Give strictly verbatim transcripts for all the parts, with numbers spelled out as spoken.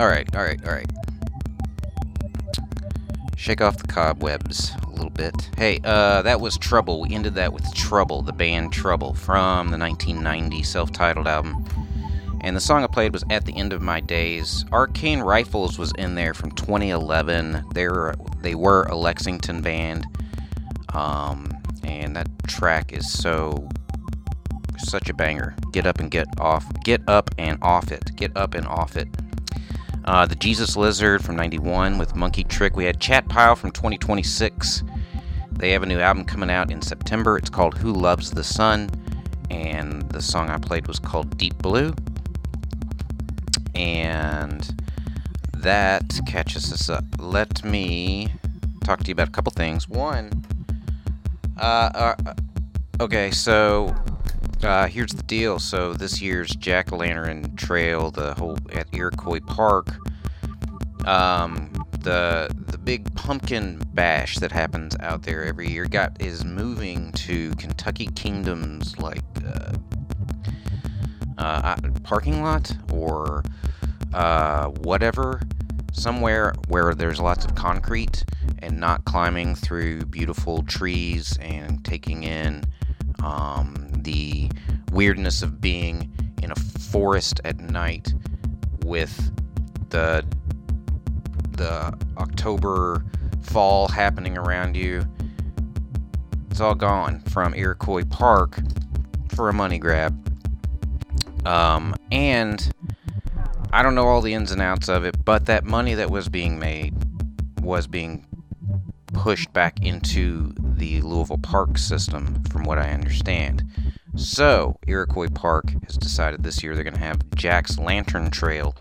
Alright, alright, alright. Shake off the cobwebs a little bit. Hey, uh, that was Trouble. We ended that with Trouble, the band Trouble, from the nineteen ninety self-titled album. And the song I played was At the End of My Days. Arcane Rifles was in there from twenty eleven. They were, they were a Lexington band. Um, and that track is so, such a banger. Get up and get off. Get up and off it. Get up and off it. Uh, the Jesus Lizard from ninety-one with Monkey Trick. We had Chat Pile from twenty twenty-six. They have a new album coming out in September. It's called Who Loves the Sun. And the song I played was called Deep Blue. And that catches us up. Let me talk to you about a couple things. One, uh, uh okay, so uh, here's the deal. So this year's Jack-o'-lantern Trail, the whole at Iroquois Park, um, the the big pumpkin bash that happens out there every year, got is moving to Kentucky Kingdom's like uh, uh, parking lot or uh, whatever, somewhere where there's lots of concrete and not climbing through beautiful trees and taking in um, the weirdness of being in a forest at night with the the October fall happening around you. It's all gone from Iroquois Park for a money grab. Um, and I don't know all the ins and outs of it, but that money that was being made was being pushed back into the Louisville Park system, from what I understand. So, Iroquois Park has decided this year they're going to have Jack's Lantern Trail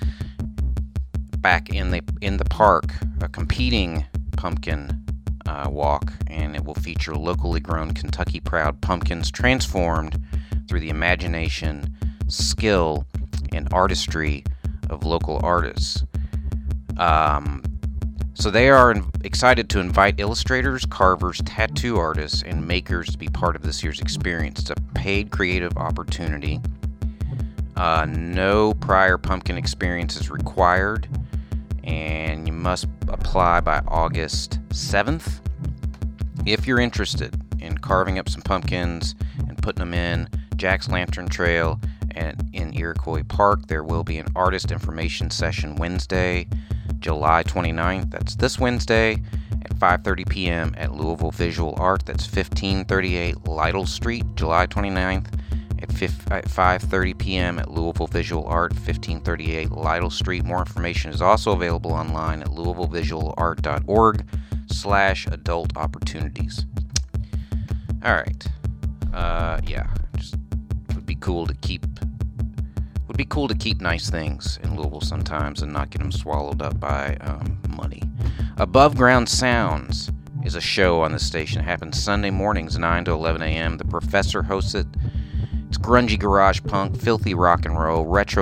back in the in the park, a competing pumpkin uh, walk, and it will feature locally grown Kentucky Proud pumpkins transformed through the imagination, skill, and artistry of local artists. Um, so they are in- excited to invite illustrators, carvers, tattoo artists, and makers to be part of this year's experience. It's a paid creative opportunity. Uh, no prior pumpkin experience is required, and you must apply by August seventh. If you're interested in carving up some pumpkins and putting them in Jack's Lantern Trail and in Iroquois Park, there will be an artist information session Wednesday, July twenty-ninth. That's this Wednesday at five thirty p.m. at Louisville Visual Art. That's fifteen thirty-eight Lytle Street, July twenty-ninth at five thirty p.m. at Louisville Visual Art, fifteen thirty-eight Lytle Street. More information is also available online at louisvillevisualart.org slash adult opportunities. All right. Uh, yeah, just would be cool to keep would be cool to keep nice things in Louisville sometimes and not get them swallowed up by um, money. Above Ground Sounds is a show on the station. It happens Sunday mornings, nine to eleven a.m. The Professor hosts it. It's grungy garage punk, filthy rock and roll, retro